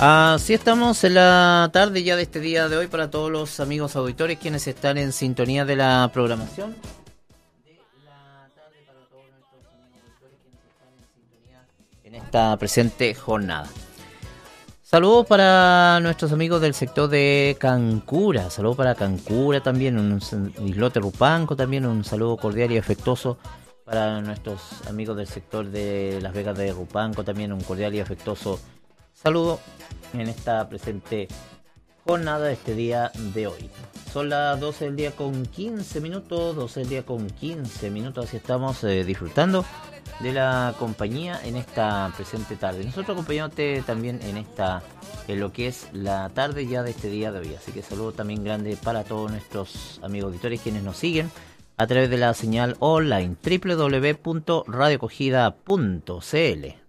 Así estamos en la tarde ya de este día de hoy para todos los amigos auditores quienes están en sintonía de la programación. De la tarde para todos nuestros amigos auditores quienes están en sintonía en esta presente jornada. Saludos para nuestros amigos del sector de Cancura, saludos para Cancura también, un islote Rupanco también, un saludo cordial y afectuoso para nuestros amigos del sector de Las Vegas de Rupanco también, un cordial y afectuoso saludo en esta presente jornada de este día de hoy. Son las 12 del día con 15 minutos, 12 del día con 15 minutos, así estamos disfrutando de la compañía en esta presente tarde. Nosotros acompañándote también en lo que es la tarde ya de este día de hoy. Así que saludo también grande para todos nuestros amigos auditores quienes nos siguen a través de la señal online www.radiocogida.cl.